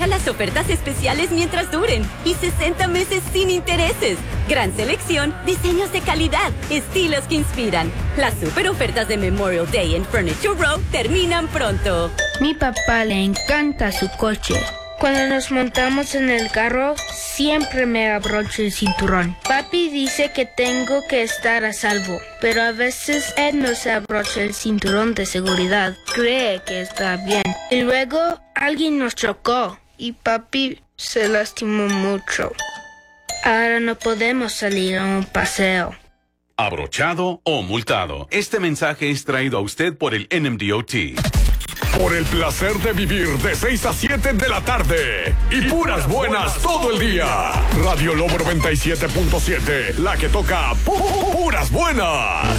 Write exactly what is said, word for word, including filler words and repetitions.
Aprovecha las ofertas especiales mientras duren y sesenta meses sin intereses. Gran selección, diseños de calidad, estilos que inspiran. Las super ofertas de Memorial Day en Furniture Row terminan pronto. Mi papá le encanta su coche. Cuando nos montamos en el carro, siempre me abrocho el cinturón. Papi dice que tengo que estar a salvo, pero a veces él no se abrocha el cinturón de seguridad. Cree que está bien. Y luego alguien nos chocó y papi se lastimó mucho. Ahora no podemos salir a un paseo. Abrochado o multado. Este mensaje es traído a usted por el N M D O T. Por el placer de vivir de seis a siete de la tarde. Y puras buenas todo el día. Radio Lobo noventa y siete punto siete, la que toca pu- puras buenas.